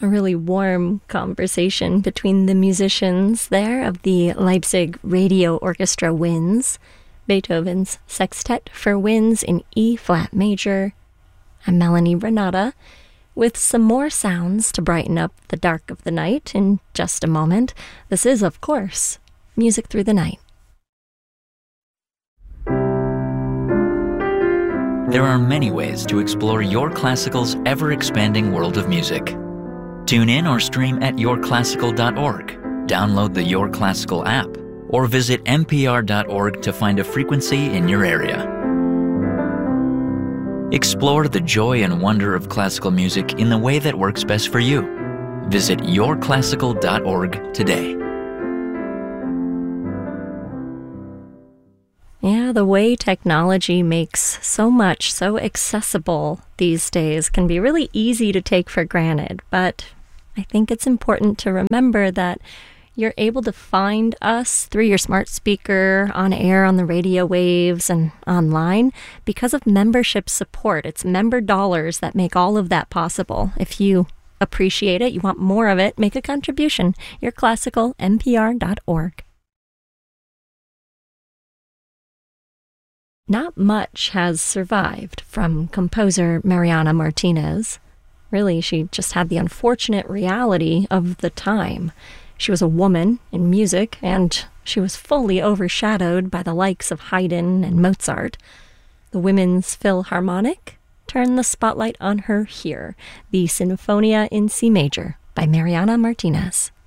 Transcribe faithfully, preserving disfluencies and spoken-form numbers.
A really warm conversation between the musicians there of the Leipzig Radio Orchestra Winds, Beethoven's Sextet for Winds in E-flat major. I'm Melanie Renata, with some more sounds to brighten up the dark of the night in just a moment. This is, of course, Music Through the Night. There are many ways to explore Your Classical's ever-expanding world of music. Tune in or stream at your classical dot org, download the Your Classical app, or visit n p r dot org to find a frequency in your area. Explore the joy and wonder of classical music in the way that works best for you. Visit your classical dot org today. Yeah, the way technology makes so much so accessible these days can be really easy to take for granted, but I think it's important to remember that you're able to find us through your smart speaker, on air on the radio waves, and online because of membership support. It's member dollars that make all of that possible. If you appreciate it, you want more of it, make a contribution. Your Classical, n p r dot org. Not much has survived from composer Mariana Martinez. Really, she just had the unfortunate reality of the time. She was a woman in music, and she was fully overshadowed by the likes of Haydn and Mozart. The Women's Philharmonic turned the spotlight on her here, the Sinfonia in C major by Mariana Martinez.